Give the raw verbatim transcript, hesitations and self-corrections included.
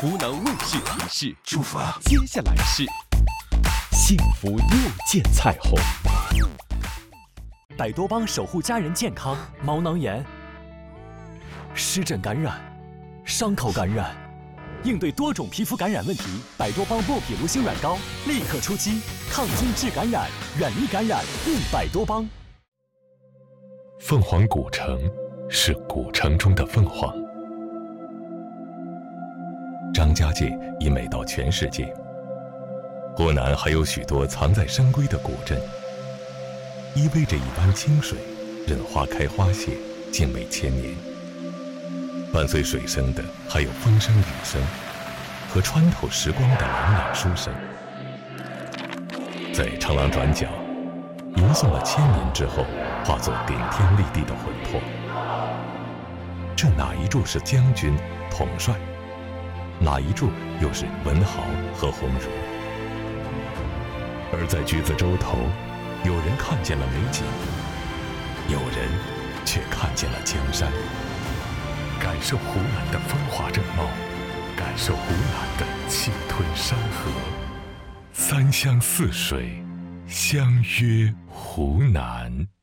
湖南卫视提示： 出发。 接下来是幸福又见彩虹。 百多邦守护家人健康，毛囊炎、湿疹感染、伤口感染，应对多种皮肤感染问题，百多邦莫匹卢星软膏立刻出击，抗菌治感染，远离感染，用百多邦。 凤凰古城是古城中的凤凰。张家界已美到全世界。湖南还有许多藏在山闺的古镇，依偎着一湾清水，任花开花谢，静美千年。伴随水声的还有风声雨声，和穿透时光的朗朗书声。在长廊转角，吟诵了千年之后，化作顶天立地的魂魄。这哪一柱是将军、统帅？哪一柱又是文豪和鸿儒？而在橘子洲头，有人看见了美景，有人却看见了江山。感受湖南的风华正茂，感受湖南的气吞山河，三湘四水，相约湖南。